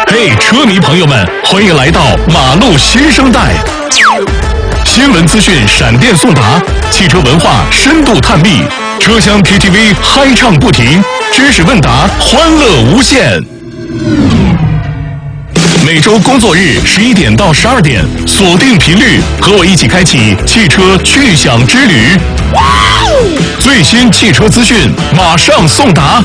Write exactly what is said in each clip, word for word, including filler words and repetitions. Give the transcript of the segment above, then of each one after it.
嘿，车迷朋友们，欢迎来到马路新生代。新闻资讯闪电送达，汽车文化深度探秘，车厢 K T V 嗨唱不停，知识问答欢乐无限。每周工作日十一点到十二点，锁定频率，和我一起开启汽车趣享之旅。最新汽车资讯马上送达。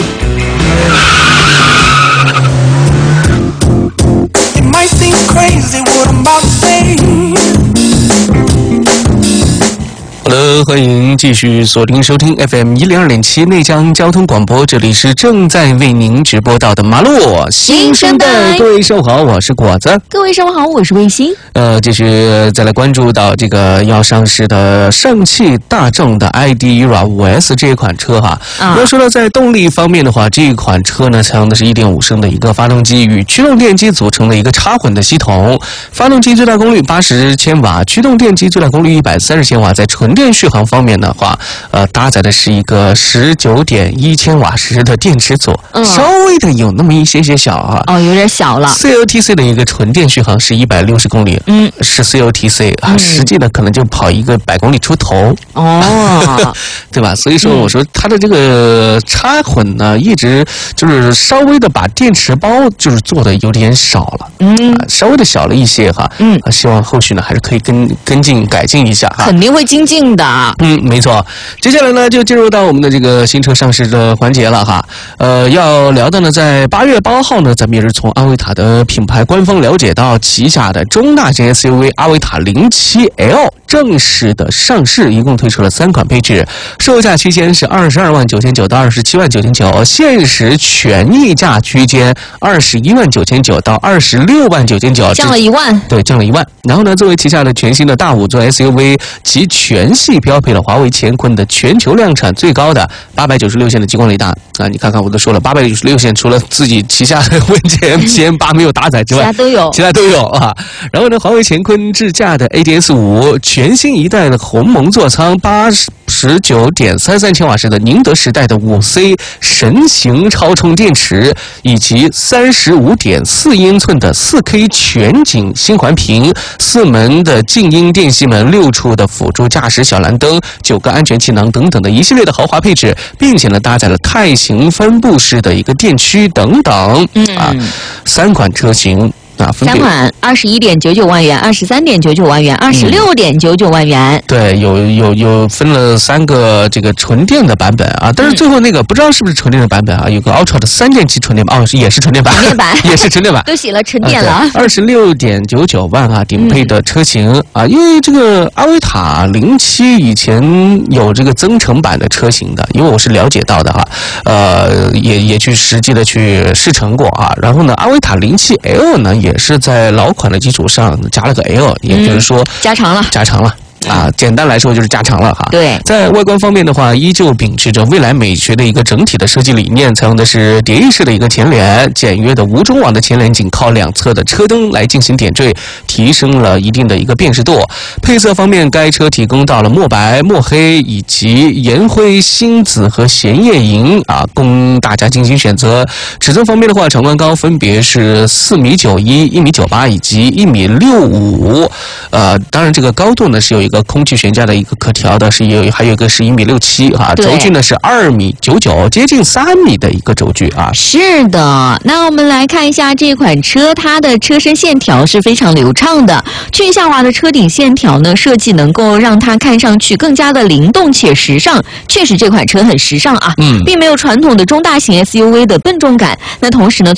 好的，欢迎继续锁定收听 F M 一零二点七内江交通广播，这里是正在为您直播到的马路新生代。各位上午好，我是果子。 各位上午好，我是卫星。 呃，继续再来关注到这个要上市的上汽大众的 I D E R A 五 S 这一款车哈。啊、要说到在动力方面的话，这一款车呢采用的是 一点五 升的一个发动机与驱动电机组成的一个插混的系统，发动机最大功率八十千瓦，驱动电机最大功率一百三十千瓦，在纯电续航方面的话，呃，搭载的是一个十九点一千瓦时的电池组，嗯、稍微的有那么一些些小哈、 啊，哦，有点小了。 C L T C 的一个纯电续航是一百六十公里，嗯，是 C L T C 啊，嗯、实际的可能就跑一个百公里出头，哦，对吧？所以说，我说它的这个插混呢，一直就是稍微的把电池包就是做的有点少了，嗯、啊，稍微的小了一些哈，嗯、啊，希望后续呢还是可以跟跟进改进一下哈， 肯定会精进的。 嗯，没错。接下来呢，就进入到我们的这个新车上市的环节了哈。呃，要聊的呢，在八月八号呢，咱们也是从阿维塔的品牌官方了解到，旗下的中大型 S U V 阿维塔零七 L 正式的上市，一共推出了三款配置，售价区间是二十二万九千九到二十七万九千九，限时全溢价区间二十一万九千九到二十六万九千九， 降了一万， 对，降了一万。然后呢，作为旗下的全新的大五座 S U V 及全系标配了华为乾坤的全球量产最高的八百九十六线的激光雷达啊！你看看，我都说了，八百九十六线除了自己旗下的问界 M七 M 八没有搭载之外， 其他都有， 其他都有啊。然后呢，华为乾坤智驾的 A D S 五，全新一代的鸿蒙座舱八十九点三三千瓦时的宁德时代的五 C 神行超充电池，以及三十五点四英寸的四 K 全景星环屏，四门的静音电吸门，六处的辅助驾驶小蓝灯，九个安全气囊等等的一系列的豪华配置，并且呢搭载了钛型分布式的一个电驱等等，嗯、啊，三款车型。啊， 三款二十一点九九万元、二十三点九九万元、二十六点九九万元。 对，有有有分了三个这个纯电的版本啊，但是最后那个、嗯、不知道是不是纯电的版本啊，有个 Ultra 的三电机纯电版，哦，也是纯电版， 纯电版也是纯电版， 都写了纯电了。 二十六点九九万啊，顶配的车型、嗯、啊，因为这个阿维塔零七以前有这个增程版的车型的，因为我是了解到的哈，呃，也也去实际的去试乘过啊，然后呢，阿维塔零七 L 呢。也是在老款的基础上加了个 L， 也就是说、嗯、 加长了， 加长了。啊，简单来说就是加长了哈。 对， 在外观方面的话，依旧秉持着未来美学的一个整体的设计理念，采用的是叠翼式的一个前脸，简约的无中网的前脸，仅靠两侧的车灯来进行点缀，提升了一定的一个辨识度。配色方面，该车提供到了墨白、墨黑以及岩灰、星紫和咸夜银啊，供大家进行选择。尺寸方面的话，长宽高分别是四米九一、一米九八以及一米六五。呃，当然这个高度呢是有一个空气悬架的一个可调的，是有还有一个是一米六七啊，轴距呢是二米九九，接近三米的一个轴距啊。 是的，那我们来看一下这款车，它的车身线条是非常流畅的，去下滑的车顶线条呢，设计能够让它看上去更加的灵动且时尚。确实这款车很时尚啊，嗯，并没有传统的中大型 S U V 的笨重感。那同时呢，